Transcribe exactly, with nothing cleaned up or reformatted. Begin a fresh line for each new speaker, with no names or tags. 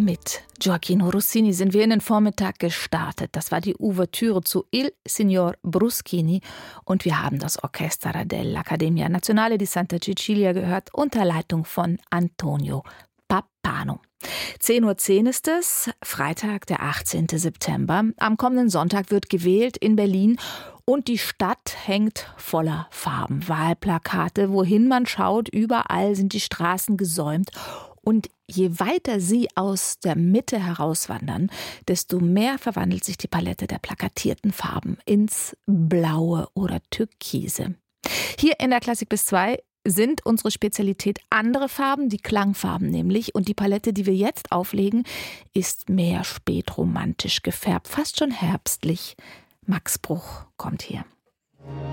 Mit Gioacchino Rossini sind wir in den Vormittag gestartet. Das war die Ouvertüre zu Il Signor Bruschini und wir haben das Orchestra dell'Accademia Nazionale di Santa Cecilia gehört unter Leitung von Antonio Pappano. zehn Uhr zehn ist es, Freitag, der achtzehnten September. Am kommenden Sonntag wird gewählt in Berlin und die Stadt hängt voller Farben. Wahlplakate, wohin man schaut, überall sind die Straßen gesäumt. Und je weiter sie aus der Mitte herauswandern, desto mehr verwandelt sich die Palette der plakatierten Farben ins Blaue oder Türkise. Hier in der Klassik bis zwei sind unsere Spezialität andere Farben, die Klangfarben nämlich. Und die Palette, die wir jetzt auflegen, ist mehr spätromantisch gefärbt, fast schon herbstlich. Max Bruch kommt hier.